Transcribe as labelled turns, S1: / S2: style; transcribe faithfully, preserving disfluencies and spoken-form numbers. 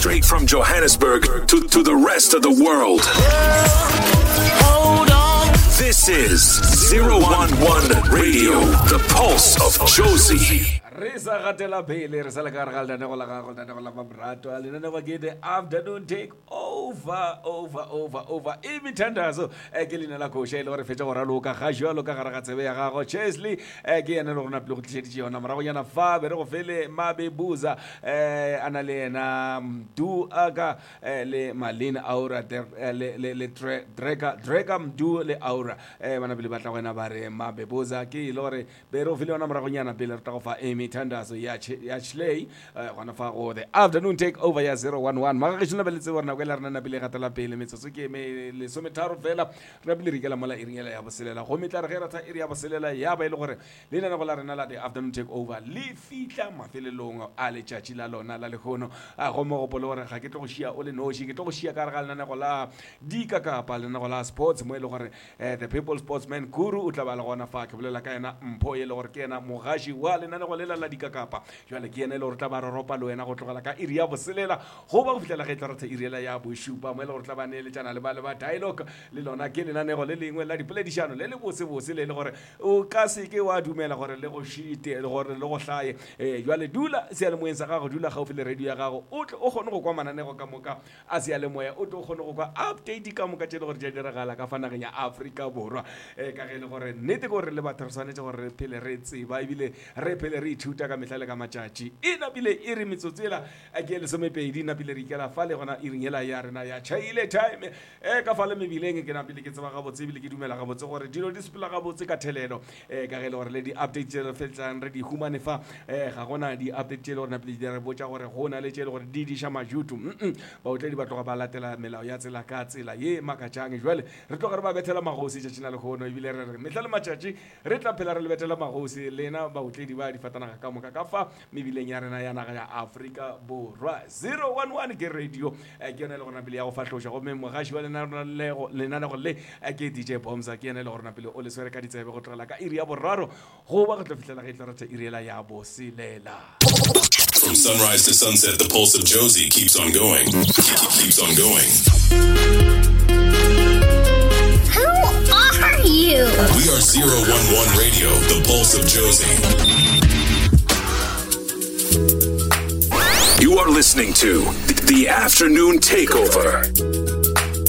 S1: straight from Johannesburg to, to the rest of the world.
S2: Hold on.
S1: This is zero one one Radio, the pulse of Jozi.
S3: Risa gatela pele re sa le ka re ga le go la ga go go la mabrato a le ne go ke the afternoon take over over over over imithandazo e ke lena la coach ile gore fetsa go raloka ga jwalo ka gare ga tsebe ya gago Chesley e ke ene le rona pele go tliseditse yona mara go yana fa be re go fele mabebuza eh ana le ena du aga le Malin Aura le le le Dreka Dreka Mdu le Aura eh bana bile batla go ena ba re mabebuza ke ile gore be re go fele yona mara go nyana pele re ta go fa emi Tandazo ya ya Chley gona fa go the afternoon take over ya zero one one maga ke tsena beletse bona go la rena na pele gatela pele metsotso ke me le sometharo fela re bile re kela mola iringela ya boselela go metla re gera tsa iri ya boselela ya ba ile gore le nna go la rena la the afternoon take over le fitla mafelelong a le tšatši la lona la le gono a go mo go polo gore ga ke tlo go shia o le noši ke tlo go shia ka re ga lena go la dika kapa lena go la sports mo ile gore the people sportsman guru o tla ba le gona fa ke bolela ka ena mpho ile gore ke ena mogashi wa lena go lela la dikakapa jwale ke ene le re tla ba re ropa le wena go tlogela ka iri ya boselela go ba go fitlela ga itla re tsa iri ya boshupa mo le gore tla ba ne le tsana le ba le ba dialogue le lona ke lena nego le lengwe la dipoledišano le le bose bose le le gore o ka se ke wa dumela gore le go shite le gore le go hlaye eh jwale dula se le moeng sa gago dula ga o file radio ya gago o tle o gone go kwa mananego ka moka a se ya le moya o tle o gone go kwa update ka moka tse le gore ja diragala ka fanageng ya Afrika borwa eh ka ge le gore nnete gore le batho re tshwanetse gore re phele re tseba ebile re phele re ithuta ka metlale ka matšatši e napile e re metsotsela a ke le somepedi napile re ikela fa le gona e ringela ya rena ya chaile time e ka fa le mebileng ke napile ke tseba ga botse ebile ke dumela ga botse gore dilo di sepela ga botse ka thelelo e ka ge le gore le di update tse re fetsang re di humane fa e ga gona di update tse le gore napile di re botsa gore gona le tse le gore di di sha majutu ba o tle di batlo ba latela melao ya tsela ka tsela ye makatšang jwale re tlo gore ba bethela magosi tša tsena le gono ebile re re metlale matšatši re tla phela re le betela magosi lena ba utledi ba di fatana ka moka ka fa mebileng ya rena ya naga ya Afrika borwa zero one one ke radio ke yone le gona pele ya go fatlhoša go memogaši wa lenanego le ke D J Bombsa ke yone le gona pele o le swere ka ditsebe go tlogela ka iri ya boraro go ba go tlo fitlela ga itla re tsa iri ya boselela.
S1: From sunrise to sunset, the pulse of Jozi keeps on going. Keeps on going.
S2: Who are you?
S1: We are zero one one Radio, the pulse of Jozi. You are listening to The Afternoon Takeover.